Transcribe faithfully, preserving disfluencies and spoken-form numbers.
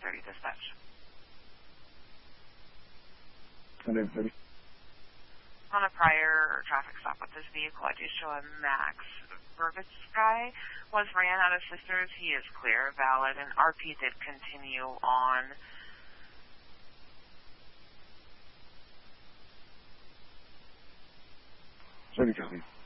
thirty dispatch. one thirty. On a prior traffic stop with this vehicle, I do show a Max Verbitsky was ran out of Sisters. He is clear, valid, and R P did continue on. thirty,